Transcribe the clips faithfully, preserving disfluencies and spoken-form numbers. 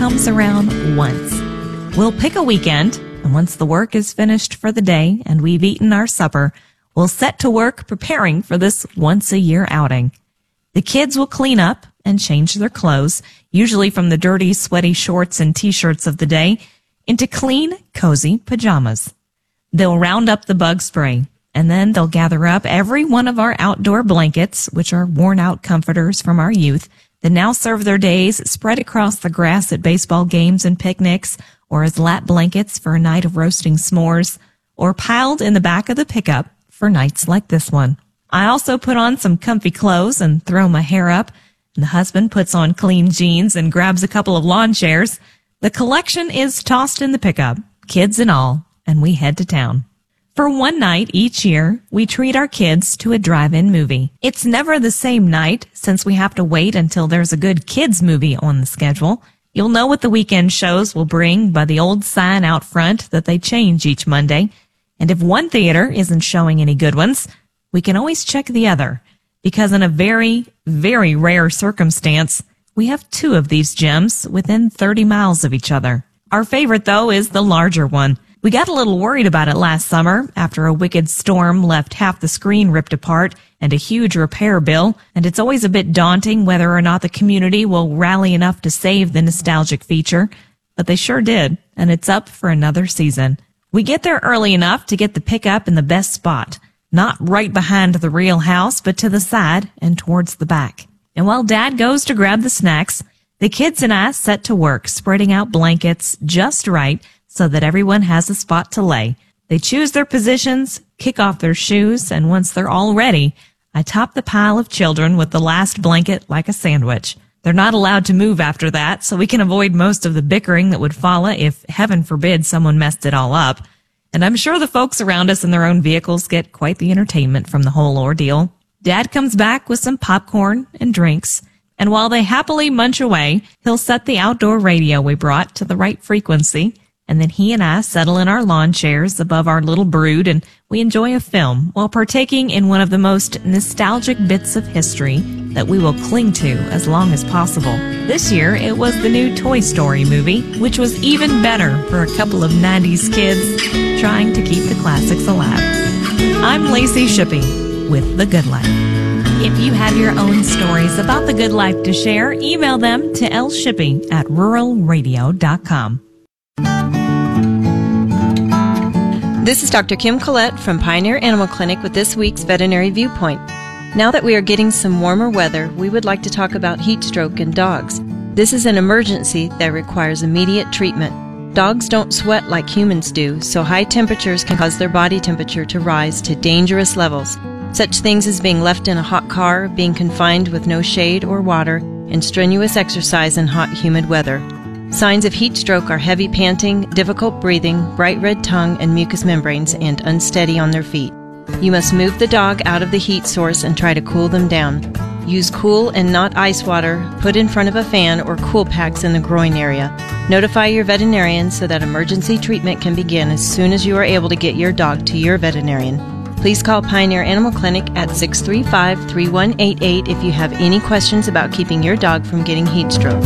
comes around once. We'll pick a weekend, and once the work is finished for the day and we've eaten our supper, we'll set to work preparing for this once-a-year outing. The kids will clean up and change their clothes, usually from the dirty, sweaty shorts and t-shirts of the day, into clean, cozy pajamas. They'll round up the bug spray, and then they'll gather up every one of our outdoor blankets, which are worn-out comforters from our youth, that now serve their days spread across the grass at baseball games and picnics, or as lap blankets for a night of roasting s'mores, or piled in the back of the pickup for nights like this one. I also put on some comfy clothes and throw my hair up, and the husband puts on clean jeans and grabs a couple of lawn chairs. The collection is tossed in the pickup, kids and all, and we head to town. For one night each year, we treat our kids to a drive-in movie. It's never the same night, since we have to wait until there's a good kids movie on the schedule. You'll know what the weekend shows will bring by the old sign out front that they change each Monday. And if one theater isn't showing any good ones, we can always check the other, because in a very, very rare circumstance, we have two of these gyms within thirty miles of each other. Our favorite, though, is the larger one. We got a little worried about it last summer after a wicked storm left half the screen ripped apart and a huge repair bill, and it's always a bit daunting whether or not the community will rally enough to save the nostalgic feature. But they sure did, and it's up for another season. We get there early enough to get the pickup in the best spot, not right behind the real house, but to the side and towards the back. And while Dad goes to grab the snacks, the kids and I set to work spreading out blankets just right so that everyone has a spot to lay. They choose their positions, kick off their shoes, and once they're all ready, I top the pile of children with the last blanket like a sandwich. They're not allowed to move after that, so we can avoid most of the bickering that would follow if, heaven forbid, someone messed it all up. And I'm sure the folks around us in their own vehicles get quite the entertainment from the whole ordeal. Dad comes back with some popcorn and drinks, and while they happily munch away, he'll set the outdoor radio we brought to the right frequency, and then he and I settle in our lawn chairs above our little brood, and we enjoy a film while partaking in one of the most nostalgic bits of history that we will cling to as long as possible. This year, it was the new Toy Story movie, which was even better for a couple of nineties kids trying to keep the classics alive. I'm Lacey Shippey with The Good Life. If you have your own stories about The Good Life to share, email them to l shippey at rural radio dot com. This is Doctor Kim Collette from Pioneer Animal Clinic with this week's Veterinary Viewpoint. Now that we are getting some warmer weather, we would like to talk about heat stroke in dogs. This is an emergency that requires immediate treatment. Dogs don't sweat like humans do, so high temperatures can cause their body temperature to rise to dangerous levels. Such things as being left in a hot car, being confined with no shade or water, and strenuous exercise in hot, humid weather. Signs of heat stroke are heavy panting, difficult breathing, bright red tongue and mucous membranes, and unsteady on their feet. You must move the dog out of the heat source and try to cool them down. Use cool and not ice water, put in front of a fan, or cool packs in the groin area. Notify your veterinarian so that emergency treatment can begin as soon as you are able to get your dog to your veterinarian. Please call Pioneer Animal Clinic at six three five, three one eight eight if you have any questions about keeping your dog from getting heat stroke.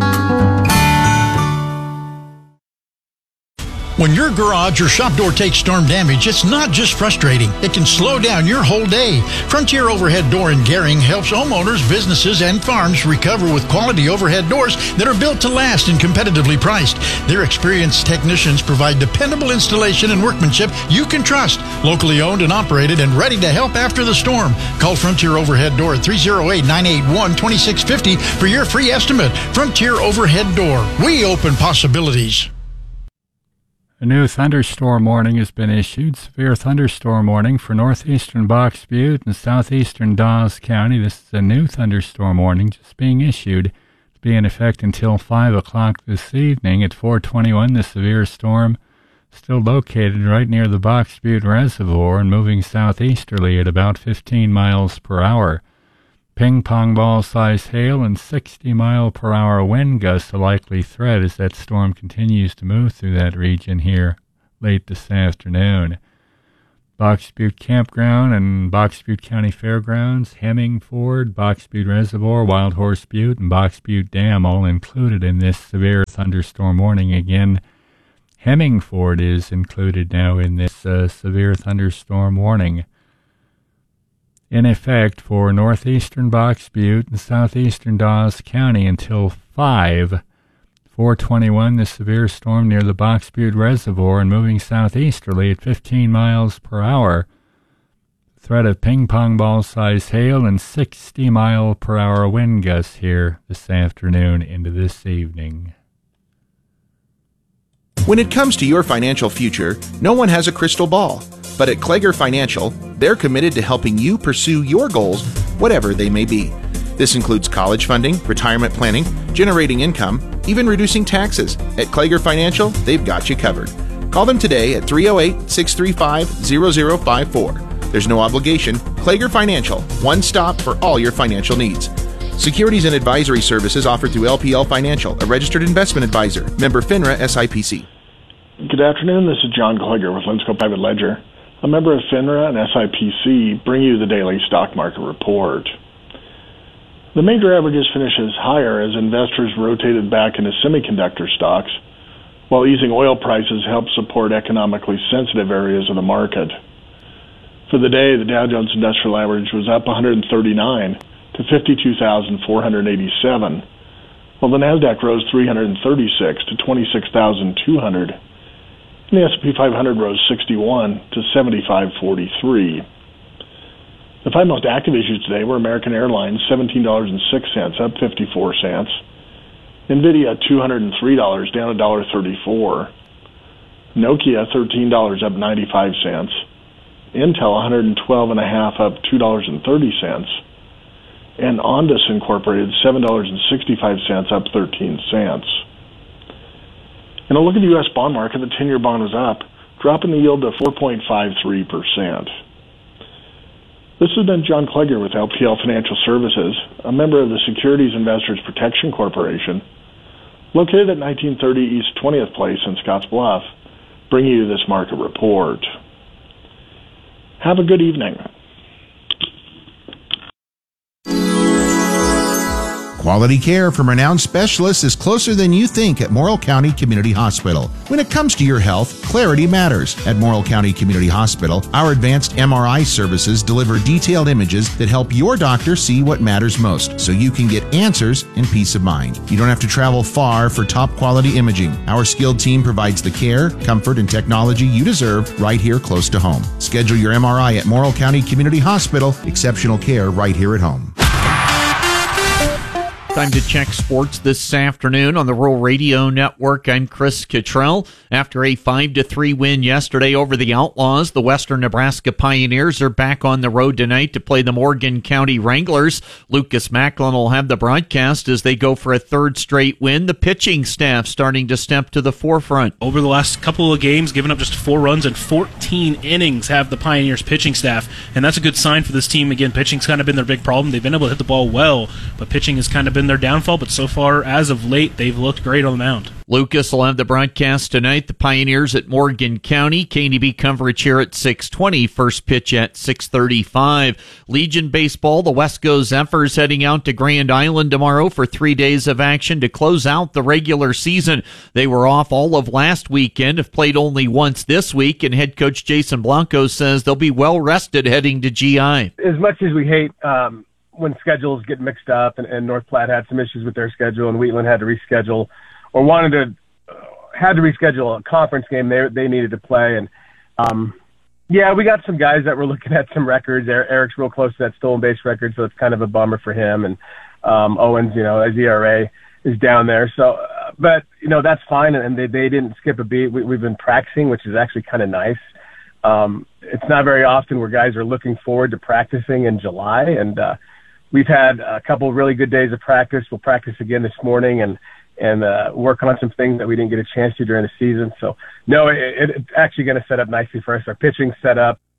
When your garage or shop door takes storm damage, it's not just frustrating. It can slow down your whole day. Frontier Overhead Door in Gering helps homeowners, businesses, and farms recover with quality overhead doors that are built to last and competitively priced. Their experienced technicians provide dependable installation and workmanship you can trust. Locally owned and operated and ready to help after the storm. Call Frontier Overhead Door at three oh eight, nine eight one, two six five oh for your free estimate. Frontier Overhead Door. We open possibilities. A new thunderstorm warning has been issued. Severe thunderstorm warning for northeastern Box Butte and southeastern Dawes County. This is a new thunderstorm warning just being issued. It'll be in effect until five o'clock this evening. At four twenty-one, the severe storm still located right near the Box Butte Reservoir and moving southeasterly at about fifteen miles per hour. Ping-pong ball-sized hail and sixty mile per hour wind gusts a likely threat as that storm continues to move through that region here late this afternoon. Box Butte Campground and Box Butte County Fairgrounds, Hemming Ford, Box Butte Reservoir, Wild Horse Butte, and Box Butte Dam all included in this severe thunderstorm warning. Again, Hemming Ford is included now in this uh, severe thunderstorm warning. In effect for northeastern Box Butte and southeastern Dawes County until five. four twenty-one, the severe storm near the Box Butte Reservoir and moving southeasterly at fifteen miles per hour. Threat of ping-pong ball-sized hail and sixty mile per hour wind gusts here this afternoon into this evening. When it comes to your financial future, no one has a crystal ball. But at Klager Financial, they're committed to helping you pursue your goals, whatever they may be. This includes college funding, retirement planning, generating income, even reducing taxes. At Klager Financial, they've got you covered. Call them today at three oh eight, six three five, zero zero five four. There's no obligation. Klager Financial, one stop for all your financial needs. Securities and advisory services offered through L P L Financial, a registered investment advisor. Member FINRA S I P C. Good afternoon. This is John Klager with Linsco Private Ledger. A member of FINRA and S I P C bring you the daily stock market report. The major averages finishes higher as investors rotated back into semiconductor stocks, while easing oil prices helped support economically sensitive areas of the market. For the day, the Dow Jones Industrial Average was up one hundred thirty-nine to fifty-two thousand four hundred eighty-seven, while the Nasdaq rose three hundred thirty-six to twenty-six thousand two hundred, and the S and P five hundred rose sixty-one to seventy-five forty-three. The five most active issues today were American Airlines, seventeen dollars and six cents, up fifty-four cents. NVIDIA, two hundred three dollars, down one dollar and thirty-four cents. Nokia, thirteen dollars, up ninety-five cents. Intel, one hundred twelve dollars and a half, up two dollars and thirty cents. And Ondas Incorporated, seven dollars and sixty-five cents, up thirteen cents. And a look at the U S bond market, the ten-year bond was up, dropping the yield to four point five three percent. This has been John Klager with L P L Financial Services, a member of the Securities Investors Protection Corporation, located at nineteen thirty East twentieth Place in Scottsbluff, bringing you this market report. Have a good evening. Quality care from renowned specialists is closer than you think at Morrill County Community Hospital. When it comes to your health, clarity matters. At Morrill County Community Hospital, our advanced M R I services deliver detailed images that help your doctor see what matters most, so you can get answers and peace of mind. You don't have to travel far for top quality imaging. Our skilled team provides the care, comfort, and technology you deserve right here close to home. Schedule your M R I at Morrill County Community Hospital. Exceptional care right here at home. Time to check sports this afternoon on the Rural Radio Network. I'm Chris Cottrell. After a five to three win yesterday over the Outlaws, the Western Nebraska Pioneers are back on the road tonight to play the Morgan County Wranglers. Lucas Macklin will have the broadcast as they go for a third straight win. The pitching staff starting to step to the forefront. Over the last couple of games, giving up just four runs and fourteen innings have the Pioneers pitching staff, and that's a good sign for this team. Again, pitching's kind of been their big problem. They've been able to hit the ball well, but pitching has kind of been their downfall, but so far, as of late, they've looked great on the mound. Lucas will have the broadcast tonight. The Pioneers at Morgan County. K N B coverage here at six twenty. First pitch at six thirty-five. Legion Baseball, the Wesco Zephyrs heading out to Grand Island tomorrow for three days of action to close out the regular season. They were off all of last weekend, have played only once this week, and head coach Jason Blanco says they'll be well rested heading to G I. As much as we hate um, when schedules get mixed up, and, and North Platte had some issues with their schedule, and Wheatland had to reschedule, or wanted to, uh, had to reschedule a conference game they they needed to play. And, um, yeah, we got some guys that were looking at some records. Eric's real close to that stolen base record, so it's kind of a bummer for him. And um, Owens, you know, his E R A is down there. So, uh, but, you know, that's fine, and they, they didn't skip a beat. We, we've been practicing, which is actually kind of nice. Um, it's not very often where guys are looking forward to practicing in July, and uh, we've had a couple of really good days of practice. We'll practice again this morning and and uh, work on some things that we didn't get a chance to during the season. So, no, it, it's actually going to set up nicely for us. Our pitching set up.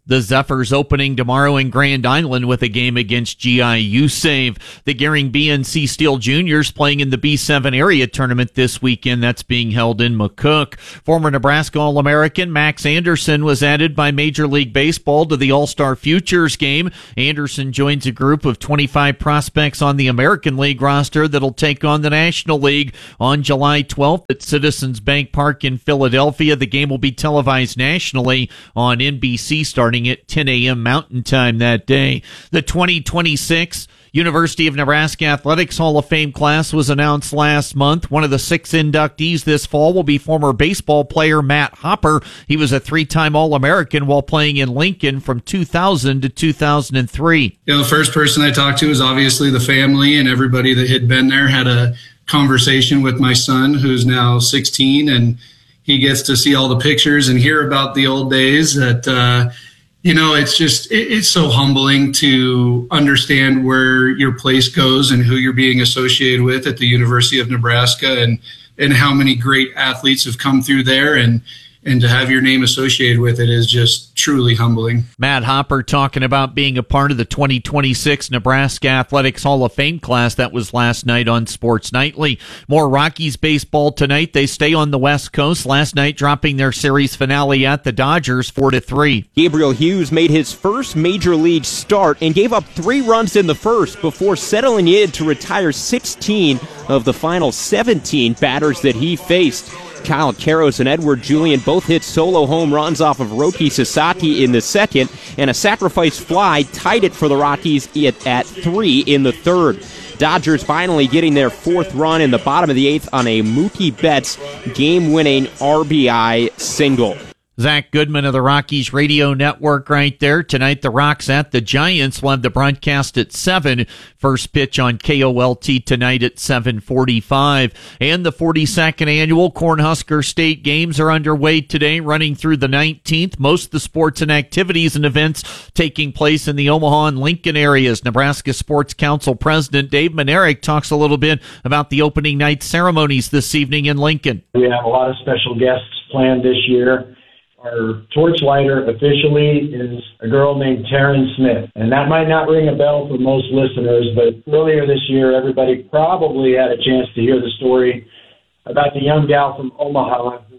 The Zephyrs opening tomorrow in Grand Island with a game against G I U Save. The Gering B N C Steel Juniors playing in the B seven area tournament this weekend. That's being held in McCook. Former Nebraska All-American Max Anderson was added by Major League Baseball to the All-Star Futures game. Anderson joins a group of twenty-five prospects on the American League roster that'll take on the National League on July twelfth at Citizens Bank Park in Philadelphia. The game will be televised nationally on N B C starting at ten a.m. Mountain Time that day. The twenty twenty-six University of Nebraska Athletics Hall of Fame class was announced last month. One of the six inductees this fall will be former baseball player Matt Hopper. He was a three-time All-American while playing in Lincoln from two thousand to two thousand three. You know, the first person I talked to was obviously the family, and everybody that had been there had a conversation with my son, who's now sixteen, and he gets to see all the pictures and hear about the old days that, uh, you know, it's just, it, it's so humbling to understand where your place goes and who you're being associated with at the University of Nebraska, and, and how many great athletes have come through there, and, and to have your name associated with it is just truly humbling. Matt Hopper talking about being a part of the twenty twenty-six Nebraska Athletics Hall of Fame class. That was last night on Sports Nightly. More Rockies baseball tonight. They stay on the West Coast. Last night dropping their series finale at the Dodgers four to three. Gabriel Hughes made his first major league start and gave up three runs in the first before settling in to retire sixteen of the final seventeen batters that he faced. Kyle Karros and Edward Julian both hit solo home runs off of Roki Sasaki in the second, and a sacrifice fly tied it for the Rockies at three in the third. Dodgers finally getting their fourth run in the bottom of the eighth on a Mookie Betts game-winning R B I single. Zach Goodman of the Rockies Radio Network right there. Tonight, the Rocks at the Giants. We'll have the broadcast at seven. First pitch on K O L T tonight at seven forty-five. And the forty-second annual Cornhusker State Games are underway today, running through the nineteenth. Most of the sports and activities and events taking place in the Omaha and Lincoln areas. Nebraska Sports Council President Dave Manerick talks a little bit about the opening night ceremonies this evening in Lincoln. We have a lot of special guests planned this year. Our torchlighter officially is a girl named Taryn Smith. And that might not ring a bell for most listeners, but earlier this year, everybody probably had a chance to hear the story about the young gal from Omaha who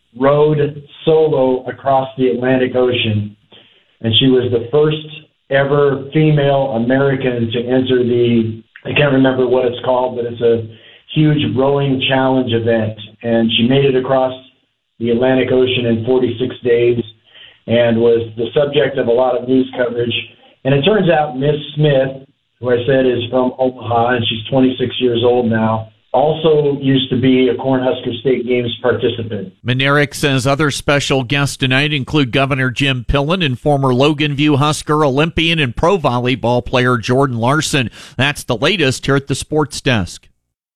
rowed solo across the Atlantic Ocean. And she was the first ever female American to enter the, I can't remember what it's called, but it's a huge rowing challenge event. And she made it across the Atlantic Ocean in forty-six days and was the subject of a lot of news coverage. And it turns out Miss Smith, who I said is from Omaha, and she's twenty-six years old now, also used to be a Cornhusker State Games participant. Manerick says other special guests tonight include Governor Jim Pillen and former Loganview Husker Olympian and pro volleyball player Jordan Larson. That's the latest here at the Sports Desk.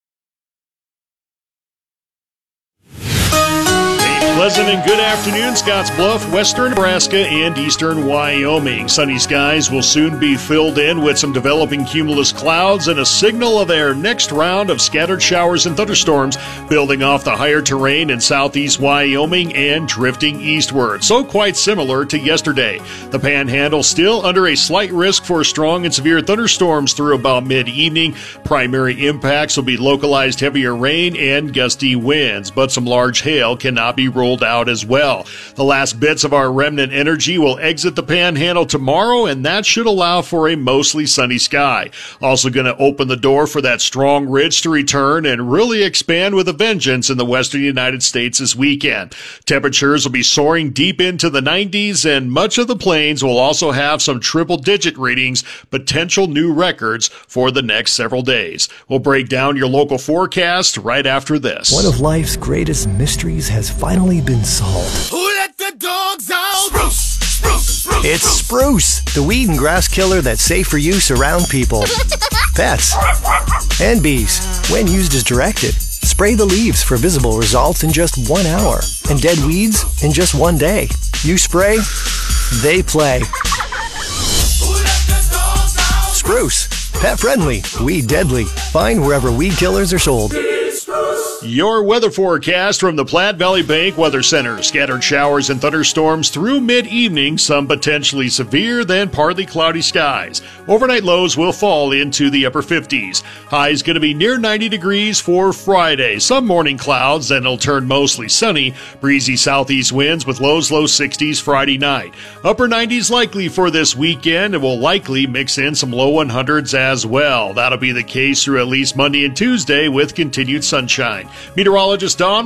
Pleasant and good afternoon, Scottsbluff, western Nebraska, and eastern Wyoming. Sunny skies will soon be filled in with some developing cumulus clouds and a signal of their next round of scattered showers and thunderstorms building off the higher terrain in southeast Wyoming and drifting eastward. So quite similar to yesterday. The Panhandle still under a slight risk for strong and severe thunderstorms through about mid-evening. Primary impacts will be localized heavier rain and gusty winds, but some large hail cannot be rolled out as well. The last bits of our remnant energy will exit the Panhandle tomorrow, and that should allow for a mostly sunny sky. Also going to open the door for that strong ridge to return and really expand with a vengeance in the western United States this weekend. Temperatures will be soaring deep into the nineties, and much of the plains will also have some triple-digit readings, potential new records for the next several days. We'll break down your local forecast right after this. One of life's greatest mysteries has finally been solved. Who let the dogs out? Spruce, spruce, spruce. It's Spruce, the weed and grass killer that's safe for use around people, pets, and bees. When used as directed, spray the leaves for visible results in just one hour, and dead weeds in just one day. You spray, they play. Spruce, pet friendly, weed deadly. Find wherever weed killers are sold. Spruce. Your weather forecast from the Platte Valley Bank Weather Center. Scattered showers and thunderstorms through mid-evening, some potentially severe, then partly cloudy skies. Overnight lows will fall into the upper fifties. High's going to be near ninety degrees for Friday. Some morning clouds, then it'll turn mostly sunny. Breezy southeast winds with lows low sixties Friday night. Upper nineties likely for this weekend, and will likely mix in some low hundreds as well. That'll be the case through at least Monday and Tuesday with continued sunshine. Meteorologist Don